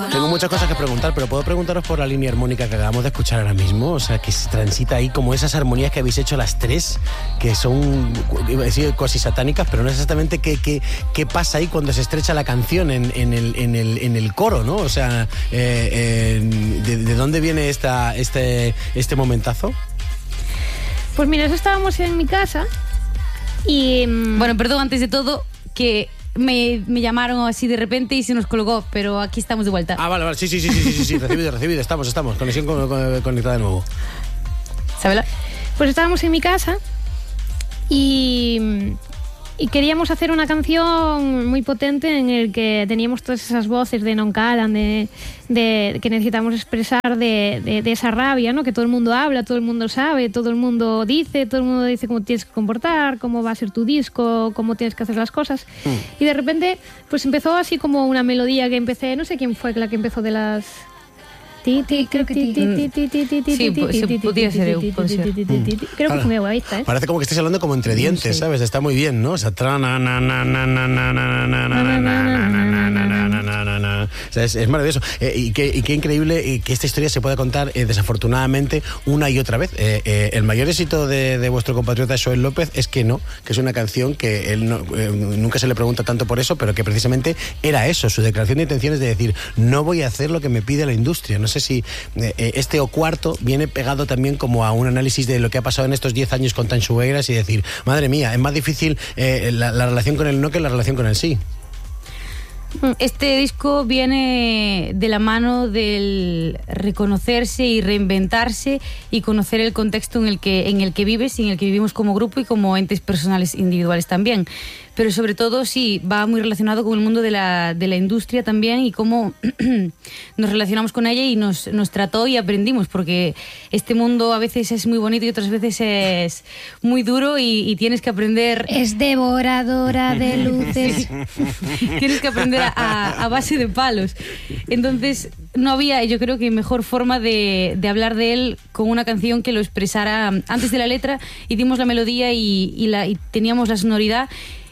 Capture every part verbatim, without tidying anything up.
Tengo muchas cosas que preguntar, pero puedo preguntaros por la línea armónica que acabamos de escuchar ahora mismo. O sea, que se transita ahí como esas armonías que habéis hecho las tres, que son, iba a decir, cuasi satánicas, pero no es exactamente qué, qué, qué pasa ahí cuando se estrecha la canción en, en, el, en, el, en el coro, ¿no? O sea, eh, eh, ¿de, ¿de dónde viene esta, este, este momentazo? Pues mira, eso estábamos en mi casa y... Bueno, perdón, antes de todo, que... Me, me llamaron así de repente y se nos colgó, pero aquí estamos de vuelta. Ah, vale, vale, sí, sí, sí, sí, sí, sí, sí. recibido, recibido, estamos, estamos, conexión con, con, conectada de nuevo. ¿Sabela? Pues estábamos en mi casa y, y queríamos hacer una canción muy potente en el que teníamos todas esas voces de non calan, de, de que necesitamos expresar de, de, de esa rabia, ¿no? Que todo el mundo habla, todo el mundo sabe, todo el mundo dice, todo el mundo dice cómo tienes que comportar, cómo va a ser tu disco, cómo tienes que hacer las cosas. Mm. Y de repente, pues empezó así como una melodía que empecé, no sé quién fue la que empezó de las... Sí, podría ser eu, puede ser. Creo que fue mi ¿eh? Parece como que estáis hablando como entre dientes, ¿sabes? Está muy bien, ¿no? O sea, es, es maravilloso. Eh, y, qué, y qué increíble que esta historia se pueda contar, eh, desafortunadamente, una y otra vez. Eh, eh, el mayor éxito de, de vuestro compatriota Xoel López es que no, que es una canción que él no, eh, nunca se le pregunta tanto por eso, pero que precisamente era eso, su declaración de intenciones de decir, no voy a hacer lo que me pide la industria. No sé si eh, este o cuarto viene pegado también como a un análisis de lo que ha pasado en estos diez años con Tanxugueiras y decir, madre mía, es más difícil eh, la, la relación con el no que la relación con el sí. Este disco viene de la mano del reconocerse y reinventarse y conocer el contexto en el que, en el que vives y en el que vivimos como grupo y como entes personales individuales también. Pero sobre todo sí, va muy relacionado con el mundo de la, de la industria también y cómo nos relacionamos con ella y nos, nos trató y aprendimos, porque este mundo a veces es muy bonito y otras veces es muy duro y, y tienes que aprender... Es devoradora de luces. Tienes que aprender a, a, a base de palos. Entonces no había, yo creo que mejor forma de, de hablar de él con una canción que lo expresara antes de la letra. Hicimos la melodía y, y, la, y teníamos la sonoridad.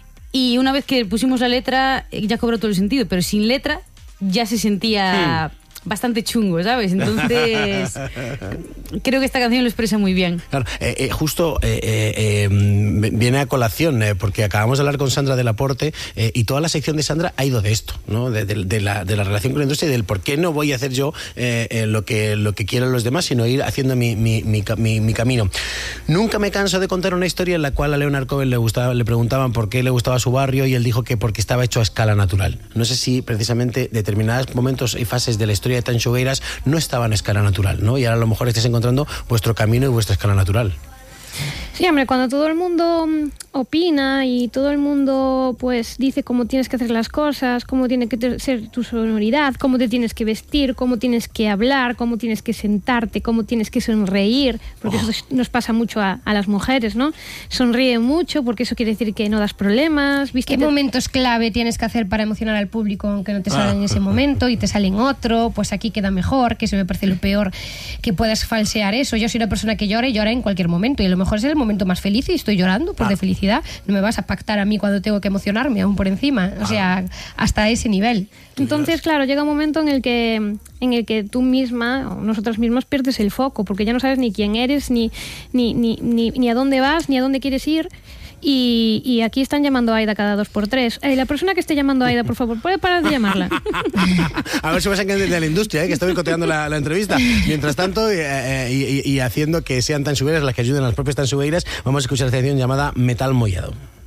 Y una vez que pusimos la letra, ya cobró todo el sentido, pero sin letra ya se sentía hmm. bastante chungo, ¿sabes? Entonces, creo que esta canción lo expresa muy bien. Claro, eh, eh, justo eh, eh, viene a colación, eh, porque acabamos de hablar con Sandra del Aporte eh, y toda la sección de Sandra ha ido de esto, ¿no? De, de, de, la, de la relación con la industria y del por qué no voy a hacer yo eh, eh, lo, que, lo que quieran los demás, sino ir haciendo mi, mi, mi, mi, mi camino. Nunca me canso de contar una historia en la cual a Leonard Cohen le, gustaba, le preguntaban por qué le gustaba su barrio y él dijo que porque estaba hecho a escala natural. No sé si precisamente determinados momentos y fases de la historia de Tanxugueiras no estaban a escala natural, ¿no? Y ahora a lo mejor estáis encontrando vuestro camino y vuestra escala natural. Sí, hombre, cuando todo el mundo opina y todo el mundo pues dice cómo tienes que hacer las cosas, cómo tiene que ser tu sonoridad, cómo te tienes que vestir, cómo tienes que hablar, cómo tienes que sentarte, cómo tienes que sonreír, porque oh. eso nos pasa mucho a, a las mujeres, ¿no? Sonríe mucho porque eso quiere decir que no das problemas. ¿Qué momentos clave tienes que hacer para emocionar al público aunque no te salga en ese momento y te sale en otro? Pues aquí queda mejor, que eso me parece lo peor, que puedas falsear eso. Yo soy una persona que llora y llora en cualquier momento y a lo mejor es el momento más feliz y estoy llorando por ah. de felicidad. No me vas a pactar a mí cuando tengo que emocionarme aún por encima, o sea, hasta ese nivel. Entonces, claro, llega un momento en el que en el que tú misma o nosotras mismas pierdes el foco, porque ya no sabes ni quién eres, ni, ni, ni, ni, ni a dónde vas, ni a dónde quieres ir. Y, y aquí están llamando a Aida cada dos por tres. Eh, la persona que esté llamando a Aida, por favor, ¿puede parar de llamarla? A ver si vas a engañar de la industria, ¿eh? Que estoy boicoteando la, la entrevista. Mientras tanto, eh, y, y, y haciendo que sean Tanxugueiras las que ayuden a las propias Tanxugueiras, vamos a escuchar esta canción llamada Metal Mollado.